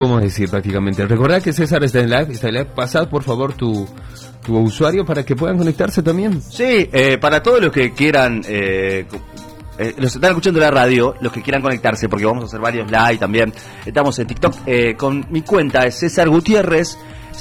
¿Cómo decir prácticamente? Recordá que César está en live, pasad por favor tu usuario para que puedan conectarse también. Sí, para todos los que quieran, los están escuchando en la radio, los que quieran conectarse, porque vamos a hacer varios live también. Estamos en TikTok, con mi cuenta es César Gutiérrez,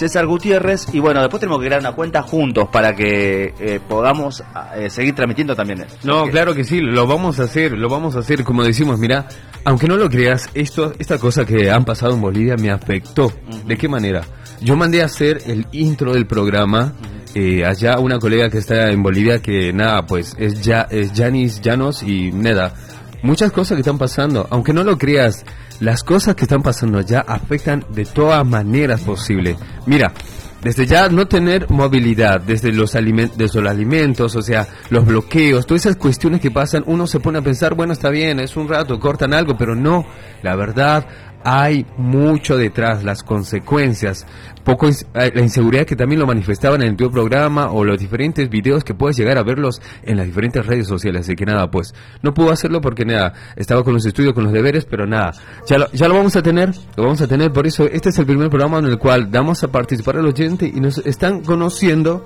y bueno, después tenemos que crear una cuenta juntos para que podamos seguir transmitiendo también. No, claro que sí, lo vamos a hacer, como decimos, mira, aunque no lo creas, esta cosa que han pasado en Bolivia me afectó. Uh-huh. ¿De qué manera? Yo mandé a hacer el intro del programa, allá una colega que está en Bolivia, que nada, pues es Yanis Llanos, y nada, muchas cosas que están pasando, aunque no lo creas, las cosas que están pasando allá afectan de todas maneras posibles. Mira, desde ya no tener movilidad, desde los alimentos, o sea, los bloqueos, todas esas cuestiones que pasan, uno se pone a pensar, bueno, está bien, es un rato, cortan algo, pero no, la verdad, hay mucho detrás, las consecuencias, la inseguridad que también lo manifestaban en el tu programa, o los diferentes videos que puedes llegar a verlos en las diferentes redes sociales. Así que nada, pues no puedo hacerlo porque nada, estaba con los estudios, con los deberes, pero nada, ya lo vamos a tener, por eso este es el primer programa en el cual damos a participar al oyente y nos están conociendo.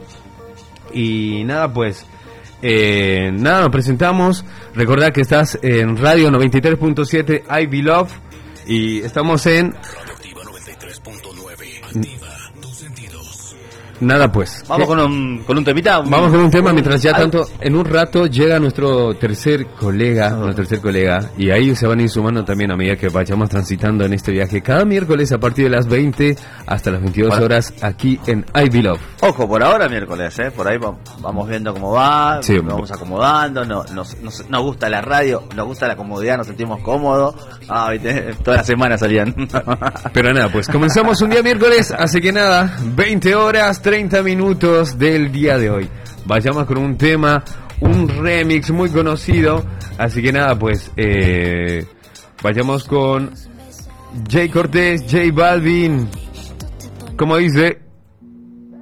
Y nada, pues nos presentamos. Recordad que estás en Radio 93.7 I Be Love y estamos en Radioactiva 93.9. Activa tus sentidos. Nada, pues. Vamos con un temita. Vamos con un tema mientras ya tanto, en un rato llega nuestro tercer colega, y ahí se van a ir sumando también a medida que vayamos transitando en este viaje cada miércoles a partir de las 20 hasta las 22 horas aquí en I Be Love. Ojo, por ahora miércoles, por ahí vamos viendo cómo va, sí, nos vamos acomodando, nos gusta la radio, nos gusta la comodidad, nos sentimos cómodos. ¿Viste? Todas las semanas salían. Pero nada, pues comenzamos un día miércoles, así que nada, 20 horas, 30 minutos del día de hoy. Vayamos con un tema, un remix muy conocido, así que nada, pues vayamos con Jay Cortés, J Balvin, como dice.